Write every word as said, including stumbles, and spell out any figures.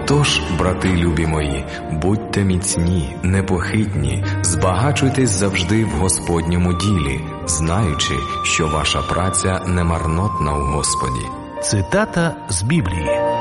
Отож, брати любі мої, будьте міцні, непохитні, збагачуйтесь завжди в Господньому ділі, знаючи, що ваша праця не марнотна у Господі. Цитата з Біблії.